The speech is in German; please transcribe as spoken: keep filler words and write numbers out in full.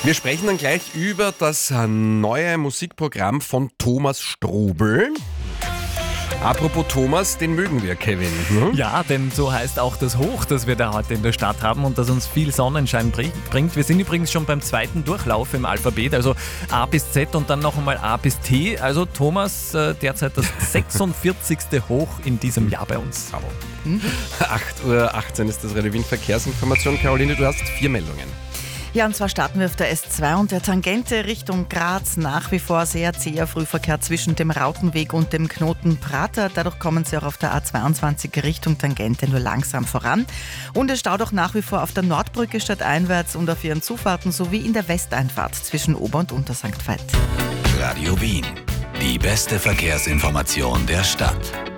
Wir sprechen dann gleich über das neue Musikprogramm von Thomas Strobel. Apropos Thomas, den mögen wir, Kevin. Hm? Ja, denn so heißt auch das Hoch, das wir da heute in der Stadt haben und das uns viel Sonnenschein bringt. Wir sind übrigens schon beim zweiten Durchlauf im Alphabet, also A bis Z und dann noch einmal A bis T. Also Thomas, äh, derzeit das sechsundvierzigste Hoch in diesem Jahr bei uns. Bravo. Hm? acht Uhr achtzehn ist das Radio Wien Verkehrsinformation. Caroline, du hast vier Meldungen. Ja, und zwar starten wir auf der S zwei und der Tangente Richtung Graz. Nach wie vor sehr zäher Frühverkehr zwischen dem Rautenweg und dem Knoten Prater. Dadurch kommen Sie auch auf der A zweiundzwanzig Richtung Tangente nur langsam voran. Und es staut auch nach wie vor auf der Nordbrücke stadteinwärts und auf ihren Zufahrten sowie in der Westeinfahrt zwischen Ober- und Untersankt Veit. Radio Wien, die beste Verkehrsinformation der Stadt.